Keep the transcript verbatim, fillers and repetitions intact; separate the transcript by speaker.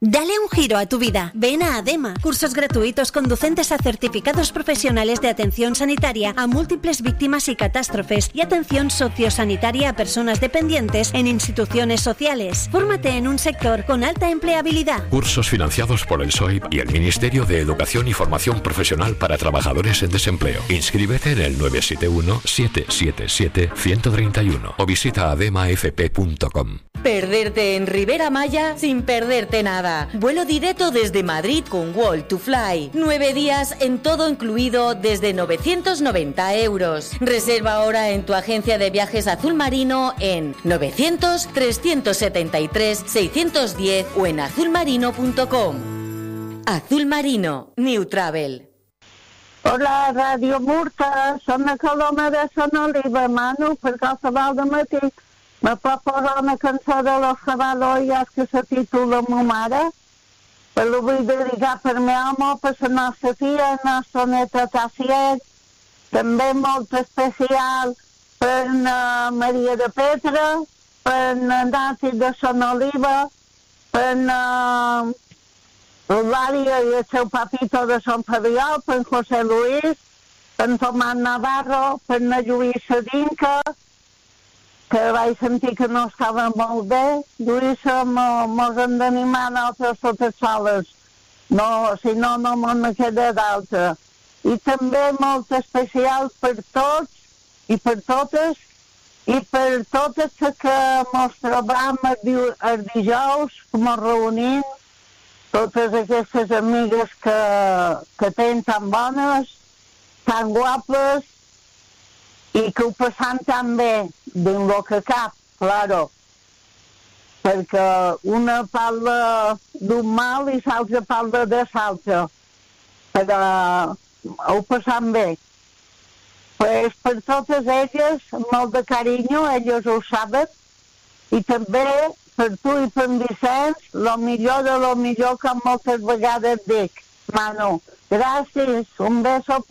Speaker 1: Dale un giro a tu vida. Ven a ADEMA. Cursos gratuitos conducentes a certificados profesionales de atención sanitaria a múltiples víctimas y catástrofes y atención sociosanitaria a personas dependientes en instituciones sociales. Fórmate en un sector con alta empleabilidad.
Speaker 2: Cursos financiados por el S O I P y el Ministerio de Educación y Formación Profesional para Trabajadores en Desempleo. Inscríbete en el nueve siete uno, siete siete siete, uno cero tres uno o visita adema f p punto com.
Speaker 3: Perderte en Ribera Maya sin perderte nada. Vuelo directo desde Madrid con Wall to Fly. Nueve días en todo incluido desde novecientos noventa euros. Reserva ahora en tu agencia de viajes Azul Marino en novecientos, trescientos setenta y tres, seiscientos diez o en azul marino punto com. Azul Marino, New Travel.
Speaker 4: Hola, Radio Murta. Som la Coloma de Son Oliva, Manu, per qualsevol de matí. Me pot posar una cançó de los Caballoyas que se titula Mo Mare? Per lo vull dedicar per meu home, per la nostra filla, la nostra neta Tassiet, també molt especial per na Maria de Petra, per na Nati de Son Oliva, per na Eulàlia i el seu papito de Son Ferriol, per José Luis, per Tomàs Navarro, per na Lluïsa Dinca, que vaig sentir que no estava molt bé. Lluïsa, mos hem d'animar nosaltres totes soles. No, si no, no me queda d'altra. I també molt especial per tots i per totes i per totes que mos trobam el dijous, que mos reunim, totes aquestes amigues que, que tenen tan bones, tan guapes, i que ho passam tan bé d'un lo que cap, claro, perquè una parla d'un mal i l'altra parla de l'altre, però ho passam bé. Pues per totes elles, molt de carinyo, elles ho saben, i també per tu i per Vicenç, lo millor de lo millor que moltes vegades dic. Manu, gràcies, un beso